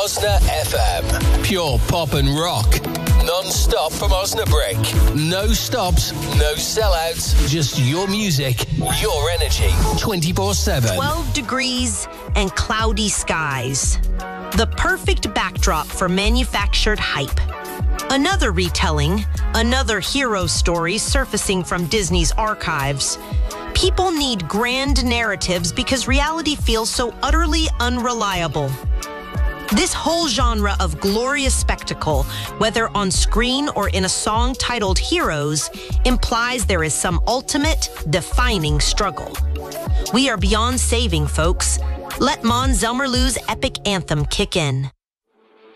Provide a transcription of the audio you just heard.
Osna FM. Pure pop and rock. Non-stop from Osnabrück. No stops, no sellouts. Just your music, your energy. 24/7. 12 degrees and cloudy skies. The perfect backdrop for manufactured hype. Another retelling, another hero story surfacing from Disney's archives. People need grand narratives because reality feels so utterly unreliable. This whole genre of glorious spectacle, whether on screen or in a song titled Heroes, implies there is some ultimate, defining struggle. We are beyond saving, folks. Let Måns Zelmerlöw's epic anthem kick in.